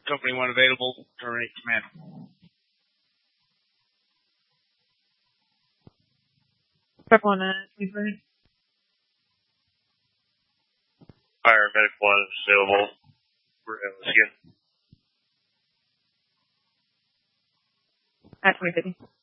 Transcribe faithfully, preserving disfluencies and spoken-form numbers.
Company one available. Terminate command. Prep one, uh, please burn. Fire medic one available. We're in Michigan. At twenty fifty.